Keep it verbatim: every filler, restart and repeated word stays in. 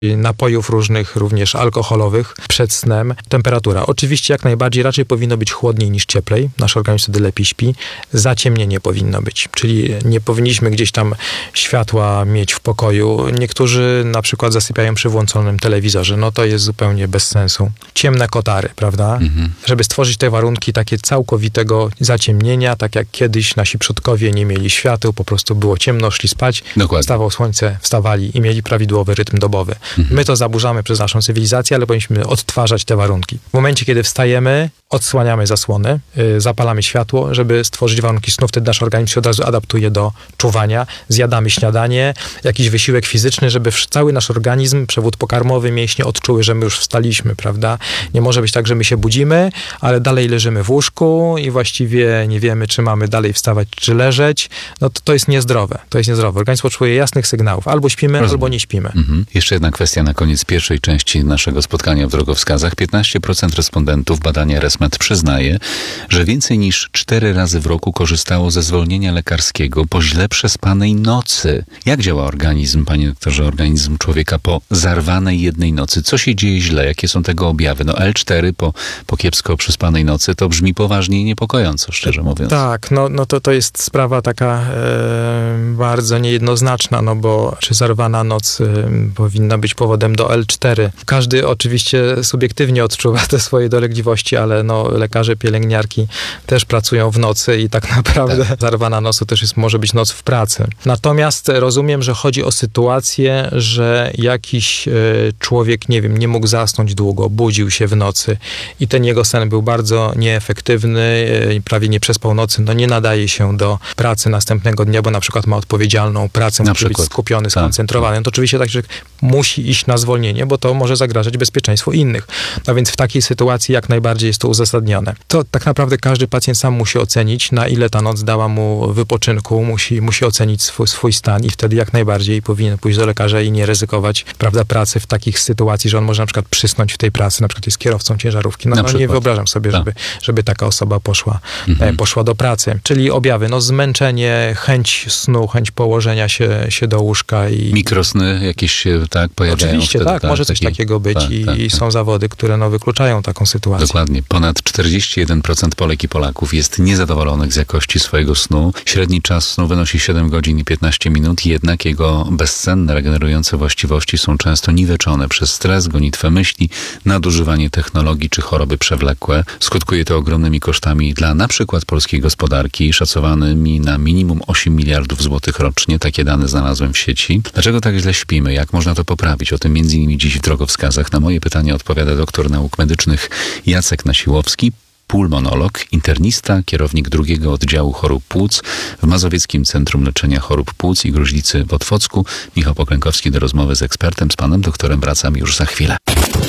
napojów różnych, również alkoholowych przed snem. Temperatura. Oczywiście jak najbardziej raczej powinno być chłodniej niż cieplej. Nasz organizm wtedy lepiej śpi. Zaciemnienie powinno być. Czyli nie powinniśmy gdzieś tam światła mieć w pokoju. Niektórzy na przykład zasypiają przy włączonym telewizorze. No to jest zupełnie bez sensu. Ciemne kotary, prawda? Mhm. Żeby stworzyć te warunki takie całkowitego zaciemnienia, tak jak kiedyś nasi przodkowie nie mieli świateł, po prostu było ciemno, szli spać, Dokładnie. wstawało słońce, wstawali i mieli prawidłowy rytm dobowy. Mhm. My to zaburzamy przez naszą cywilizację, ale powinniśmy odtwarzać te warunki. W momencie, kiedy wstajemy, odsłaniamy zasłony, yy, zapalamy światło, żeby stworzyć warunki snu. Wtedy nasz organizm się od razu adaptuje do czuwania. Zjadamy śniadanie, jakiś wysiłek fizyczny, żeby cały nasz organizm, przewód pokarmowy, mięśnie odczuły, że my już wstaliśmy, prawda? Nie może być tak, że my się budzimy, ale dalej leżymy w łóżku i właściwie nie wiemy, czy mamy dalej wstawać, czy leżeć. No to, to jest niezdrowe. To jest niezdrowe. Organizm potrzebuje jasnych sygnałów. Albo śpimy, Rozumiem. albo nie śpimy. Mhm. Jeszcze jedna kwestia na koniec pierwszej części naszego spotkania w drogowskazach. piętnaście procent respondentów badania ResMed przyznaje, że więcej niż cztery razy w roku korzystało ze zwolnienia lekarskiego po źle przespanej nocy. Jak działa organizm, panie doktorze, organizm człowieka po zarwanej jednej nocy? Co się dzieje źle? Jakie są tego objawy? No L cztery po, po kiepsko przespanej nocy to brzmi poważnie i niepokojąco, szczerze mówiąc. Tak, no, no to, to jest sprawa taka e, bardzo niejednoznaczna, no bo czy zarwana noc e, powinna być powodem do L cztery. Każdy oczywiście subiektywnie odczuwa te swoje dolegliwości, ale no lekarze, pielęgniarki też pracują w nocy i tak naprawdę tak. zarwana noc to też jest, może być noc w pracy. Natomiast rozumiem, że chodzi o sytuację, że jakiś e, człowiek, nie wiem, nie mógł zasnąć długo, budził się w nocy i ten jego sen był bardzo nieefektywny i prawie nie przespał nocy, no nie nadaje się do pracy następnego dnia, bo na przykład ma odpowiedzialną pracę, na musi przykład. być skupiony, tak, skoncentrowany. tak. No to oczywiście tak, że musi iść na zwolnienie, bo to może zagrażać bezpieczeństwu innych. No więc w takiej sytuacji jak najbardziej jest to uzasadnione. To tak naprawdę każdy pacjent sam musi ocenić, na ile ta noc dała mu wypoczynku, musi, musi ocenić swój, swój stan i wtedy jak najbardziej powinien pójść do lekarza i nie ryzykować, prawda, pracy w takich sytuacji, że on może na przykład przysnąć w tej pracy, na przykład jest kierowcą ciężarówki. No, no nie wyobrażam sobie, żeby, żeby taka osoba poszła, mhm. poszła do pracy. Czyli objawy, no zmęczenie, chęć snu, chęć położenia się, się do łóżka i... Mikrosny jakieś się tak pojawiają. Oczywiście, wtedy, tak, tak, może coś taki, takiego być tak, i, tak, i tak. są zawody, które no wykluczają taką sytuację. Dokładnie. Ponad czterdzieści jeden procent Polek i Polaków jest niezadowolonych z jakości swojego snu. Średni czas snu wynosi siedem godzin i piętnaście minut, jednak jego bezcenne, regenerujące właściwości są często niweczone przez stres, gonitwę myśli, nadużywanie technologii czy choroby przewlekłe. Skutkuje to ogromnymi kosztami dla na przykład polskiej gospodarki, szacowanymi na minimum osiem miliardów złotych rocznie. Takie dane znalazłem w sieci. Dlaczego tak źle śpimy? Jak można to poprawić? O tym między innymi dziś w drogowskazach. Na moje pytanie odpowiada doktor nauk medycznych Jacek Nasiłowski, pulmonolog, internista, kierownik drugiego oddziału chorób płuc w Mazowieckim Centrum Leczenia Chorób Płuc i Gruźlicy w Otwocku. Michał Poklękowski do rozmowy z ekspertem, z panem doktorem wracam już za chwilę.